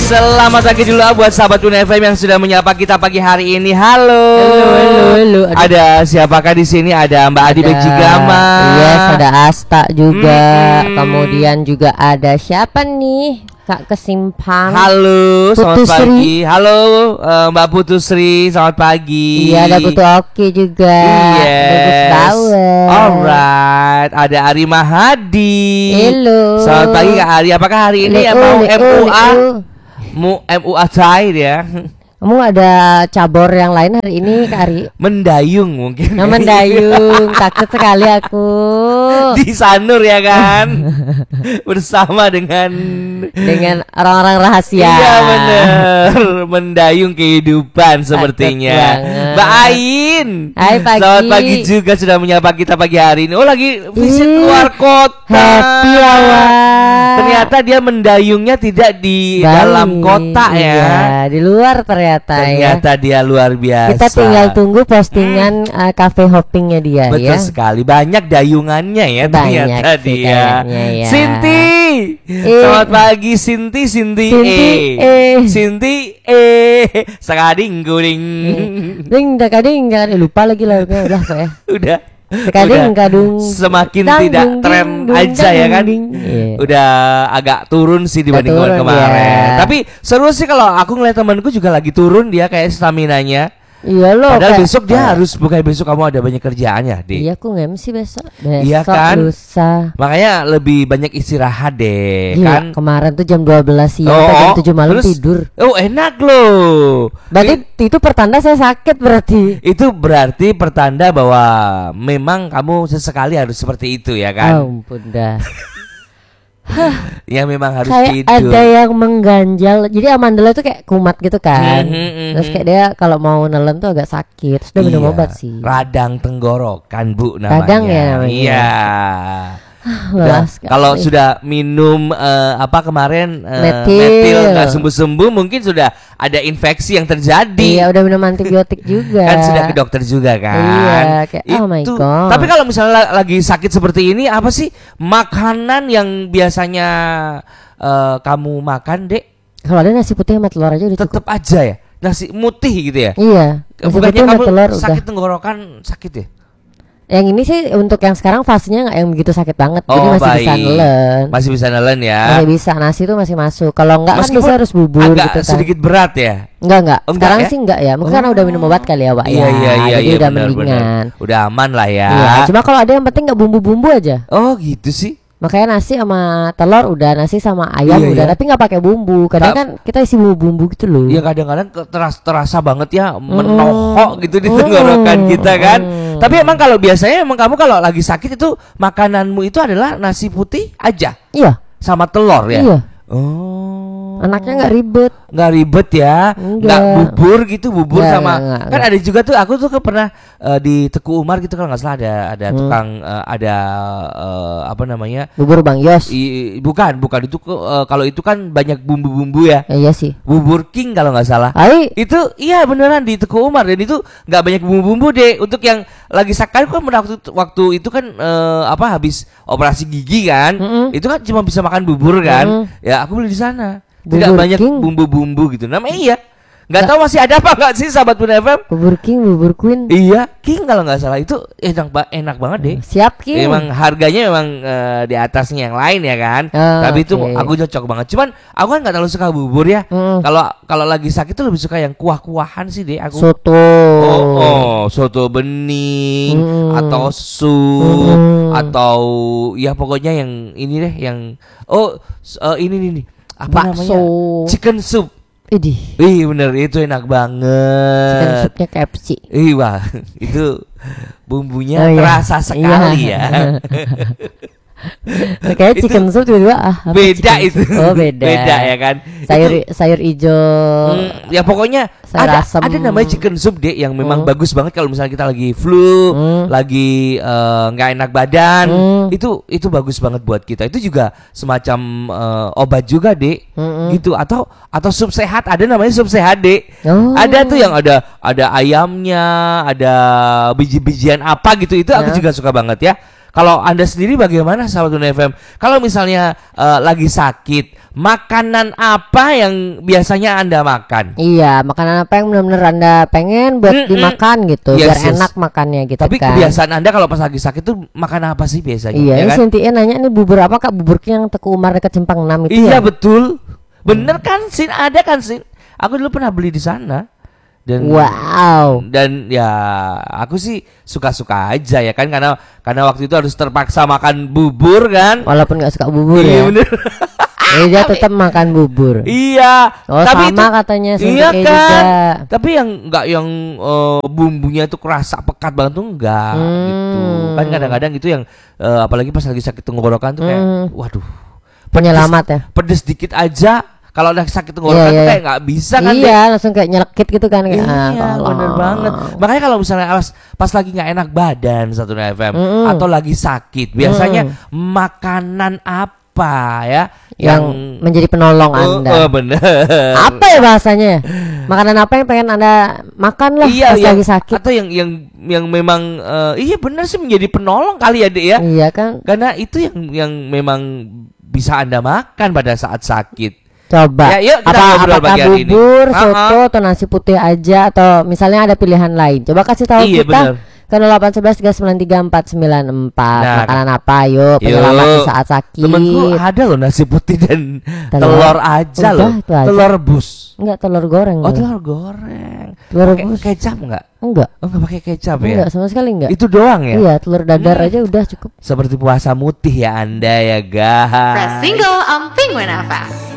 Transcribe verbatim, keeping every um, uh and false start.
Selamat pagi dulu buat sahabat Una F M yang sudah menyapa kita pagi hari ini. Halo. Halo, halo, halo. Ada siapakah di sini? Ada Mbak Adi Bejigama. Yes, ada Asta juga. Hmm. Kemudian juga ada siapa nih? Kak Kesimpang. Halo, selamat Putu Sri. pagi. Halo uh, Mbak Putu Sri, selamat pagi. Iya, ada Putu Oki juga. Yes. Bagus banget. Alright, ada Ari Mahadi. Halo. Selamat pagi Kak Ari. Apakah hari ini ya Leo, mau Leo, M U A? Leo. Mu M U A cair ya. Kamu ada cabur yang lain hari ini, Kak Ari? Mendayung mungkin. Nah, mendayung. Takut sekali aku. Di Sanur ya kan. Bersama dengan Dengan orang-orang rahasia. Iya bener. Mendayung kehidupan sepertinya. Mbak Ain. Hai pagi. Selamat pagi juga, sudah menyapa kita pagi hari ini. Oh lagi visit Ih, luar kota. Happy awal. Ternyata dia mendayungnya tidak di Bali. dalam kota ya. Iya, di luar ternyata, Ternyata ya. dia luar biasa. Kita tinggal tunggu postingan uh, cafe hoppingnya dia. Betul ya. sekali. Banyak dayungannya ya. Banyak Ternyata sih dia kayaknya ya. Sinti. Eh. Selamat pagi Sinti. Sinti Sinti, E eh. Sinti E Sekading guling. Ding kading jangan lupa lagi lagunya udah kok ya. Udah Sekading udah kadung semakin dang, tidak dung, tren ding, dung, aja dang, ya kan. ding. Iya. Udah agak turun sih dibanding Udah turun, kemarin. ya. Tapi seru sih kalau aku ngeliat temanku juga lagi turun dia kayak staminanya. Iya loh. Padahal kayak- besok dia harus, bukan besok kamu ada banyak kerjaan ya, Dik. Iya, aku nge-M C besok. Besok Iya kan? lusa. Makanya lebih banyak istirahat deh. Gila, Kan. kemarin tuh jam dua belas siang Oh, sampai jam oh. tujuh malam Terus- tidur. Oh enak loh. Berarti I- itu pertanda saya sakit berarti. itu berarti pertanda bahwa memang kamu sesekali harus seperti itu ya kan. Ampun dah. Yang memang harus Kayak tidur. ada yang mengganjal. Jadi Amandala tuh kayak kumat gitu kan. Mhm, mhm. Terus kayak dia kalau mau nelen tuh agak sakit. Terus dia minum Iya, obat sih. radang tenggorokan Bu namanya. Radang ya namanya. Iya. Nah, Lelah sekali. kalau sudah minum eh, apa kemarin eh, Metil. metil nggak sembuh-sembuh, mungkin sudah ada infeksi yang terjadi. Iya, udah minum antibiotik juga. Kan sudah ke dokter juga kan. Iya, kayak, oh my God. Tapi kalau misalnya lagi sakit seperti ini, apa sih makanan yang biasanya eh, kamu makan, Dek? Kalau ada nasi putih sama telur aja udah cukup. Tetap aja ya, nasi mutih gitu ya. Iya. Nasi Bukannya putih sama kamu telur sakit udah. tenggorokan sakit ya? Yang ini sih untuk yang sekarang fasenya nggak yang begitu sakit banget. Jadi Oh, masih bisa baik. nelen. Masih bisa nelen ya. Masih bisa, nasi tuh masih masuk. Kalau enggak kan Meskipun bisa harus bubur agak gitu kan. sedikit berat ya. Enggak enggak. Oh, enggak Sekarang ya? sih enggak ya. Mungkin karena udah minum obat kali ya, Pak. Iya ya. iya iya Jadi iya, udah benar, mendingan. benar. Udah aman lah ya. Iya, cuma kalau ada yang penting enggak bumbu-bumbu aja. Oh gitu sih. Makanya nasi sama telur udah, nasi sama ayam Iya, udah, iya. tapi nggak pakai bumbu. Kadang Ta- kan kita isi bumbu-bumbu gitu loh. Iya kadang-kadang ke- teras, terasa banget ya menohok gitu di tenggorokan kita kan. Mm. Tapi emang kalau biasanya emang kamu kalau lagi sakit itu makananmu itu adalah nasi putih aja Iya, sama telur ya. iya. Oh. Anaknya nggak ribet. Nggak ribet ya, Enggak. nggak bubur gitu, bubur Nggak, sama nggak, nggak, kan nggak. ada juga tuh, aku tuh ke pernah eh, di Teku Umar gitu kalau nggak salah ada ada Hmm. tukang eh, ada eh, apa namanya. Bubur Bang Yos. I, bukan, bukan itu ke- eh, kalau itu kan banyak bumbu-bumbu ya. Ya, iya sih. Bubur King kalau nggak salah. Ai, Itu iya beneran di Teku Umar dan itu nggak banyak bumbu-bumbu deh. Untuk yang lagi sakit kan waktu waktu itu kan eh, apa habis operasi gigi kan, Mm-mm. itu kan cuma bisa makan bubur kan. Mm-mm. Ya aku beli di sana. Tidak Bubur banyak King. bumbu-bumbu gitu. Namanya iya. Nggak Nggak. tahu masih ada apa nggak sih sahabat Bunda F M? bubur King, bubur Queen. Iya, King kalau nggak salah itu enak ba- enak banget deh. Siap King. Emang harganya memang eh, di atasnya yang lain ya kan. Oh, Tapi itu oke. aku cocok banget. Cuman aku kan nggak terlalu suka bubur ya. Mm. Kalau kalau lagi sakit tuh lebih suka yang kuah-kuahan sih deh aku. Soto. Oh, oh, soto bening Mm. atau sup Mm. atau ya pokoknya yang ini deh yang oh s- eh, ini nih nih apa Bakso. namanya? Chicken soup. Idih. Ih bener itu enak Chicken banget. soupnya K F C. Ih wah itu bumbunya Oh, iya. terasa sekali Iya. ya. Kayak Itu chicken soup tiba-tiba ah apa Beda chicken itu. soup? Oh beda. Beda ya kan. Sayur Itu- sayur ijo. Hmm, ya pokoknya sayur ada asem. ada namanya chicken soup deh yang memang Hmm. bagus banget kalau misalnya kita lagi flu, Hmm. lagi eh, nggak enak badan, Hmm. itu itu bagus banget buat kita. Itu juga semacam eh, obat juga deh, Mm-mm. gitu atau atau sup sehat ada namanya sup sehat deh. Oh. Ada tuh yang ada ada ayamnya, ada biji-bijian apa gitu. Itu aku Ya. juga suka banget ya. Kalau Anda sendiri bagaimana sahabat Bunda F M? Kalau misalnya eh, lagi sakit, makanan apa yang biasanya Anda makan? Iya, makanan apa yang benar-benar Anda pengen buat Mm-mm. dimakan gitu, Yes, biar yes. enak makannya gitu Tapi kan. kebiasaan Anda kalau pas lagi sakit tuh makan apa sih biasanya? Iya, ya ini kan? Cynthia nanya nih bubur apa Kak? Bubur yang Teku Umar dekat Simpang enam itu Iya ya? betul. Bener kan Sin? Ada kan Sin? Aku dulu pernah beli di sana. Dan Wow. dan ya aku sih suka-suka aja ya kan, karena karena waktu itu harus terpaksa makan bubur kan. Walaupun nggak suka bubur Iya ya. bener. Jadi dia tetap makan bubur. Iya. Oh, tapi sama itu, katanya iya Cynthia kan. juga. Tapi yang enggak yang eh, bumbunya itu kerasa pekat banget tuh enggak Hmm. gitu. Kan kadang-kadang itu yang eh, apalagi pas lagi sakit tenggorokan tuh kayak Hmm. waduh. Penyelamat ya. Pedes dikit aja. Kalau udah sakit tenggorokan Iya, tuh iya, kayak nggak bisa kan. Iya, Dek? langsung kayak nyelekit gitu kan kayak. Iya ah, tolong. bener banget. Makanya kalau misalnya pas, pas lagi nggak enak badan satu F M Mm-mm. atau lagi sakit, biasanya Mm. makanan apa ya Yang menjadi penolong Oh, Anda. oh, bener. Apa ya bahasanya? Makanan apa yang pengen Anda makan lah Iya, pas yang, lagi sakit? atau yang yang yang memang eh, iya bener sih menjadi penolong kali ya Dek ya. Iya kan? Karena itu yang yang memang bisa Anda makan pada saat sakit. Coba. Ya, yuk kita Apa ngobrol apakah pagi hari ini. bubur, Ah, soto, atau nasi putih aja atau misalnya ada pilihan lain? Coba kasih tahu Iya, kita bener. ke nol delapan satu satu tiga sembilan tiga empat sembilan empat. Nah, Makanan apa yuk penyelamat di saat sakit? Temenku ada loh nasi putih dan telur, Telur. aja Udah, loh. itu aja. Telur rebus. Enggak, telur goreng. Oh, dong. telur goreng. Telur Pakai rebus. kecap enggak? Enggak. Oh, enggak pakai kecap ya? Enggak, sama sekali enggak. Itu doang ya? Iya, telur dadar Hmm. aja udah cukup. Seperti puasa mutih ya Anda ya, guys. Press single on Penguin F M.